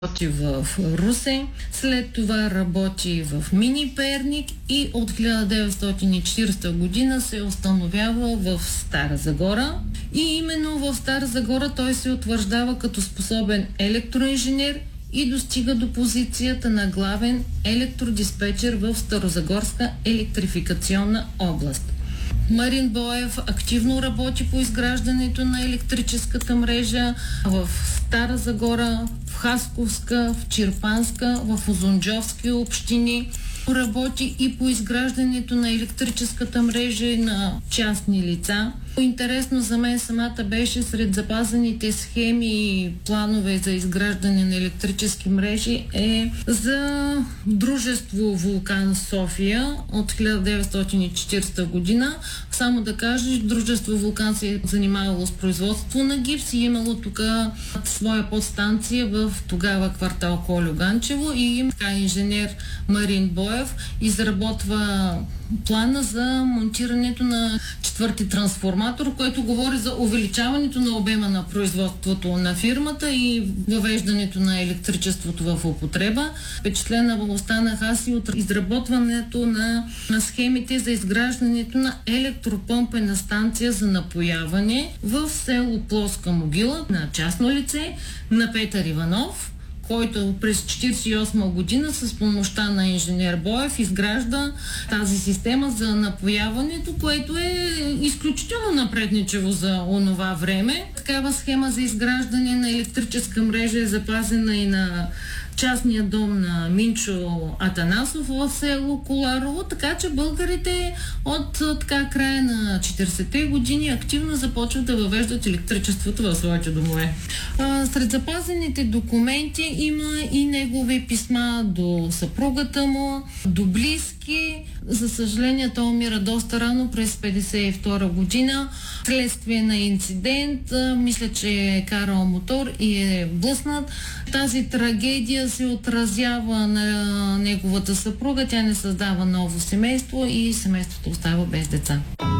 работи в Русе, след това работи в Мини Перник и от 1940 година се установява в Стара Загора. И именно в Стара Загора той се утвърждава като способен електроинженер и достига до позицията на главен електродиспетчер в Старозагорска електрификационна област. Марин Боев активно работи по изграждането на електрическата мрежа в Стара Загора, в Хасковска, в Чирпанска, в Узунджовски общини. Работи и по изграждането на електрическата мрежа на частни лица. Интересно за мен самата беше сред запазените схеми и планове за изграждане на електрически мрежи е за дружество Вулкан София от 1940 година. Само да кажа, дружество Вулкан се е занимавало с производство на гипс и имало тук своя подстанция в тогава квартал Колю Ганчево и инженер Марин Боев изработва плана за монтирането на четвърти трансформатор, който говори за увеличаването на обема на производството на фирмата и въвеждането на електричеството в употреба. Впечатлена останах аз и от изработването на схемите за изграждането на електропомпена станция за напояване в село Плоска могила на частно лице на Петър Иванов, който през 1948 година с помощта на инженер Боев изгражда тази система за напояването, което е изключително напредничево за онова време. Такава схема за изграждане на електрическа мрежа е запазена и на частния дом на Минчо Атанасов в село Коларово, така че българите от края на 40-те години активно започват да въвеждат електричеството в своите домове. Сред запазените документи има и негови писма до съпругата му, до близки. За съжаление, той умира доста рано през 1952 година. Следствие на инцидент, мисля, че е карал мотор и е блъснат. Тази трагедия се отразява на неговата съпруга. Тя не създава ново семейство и семейството остава без деца.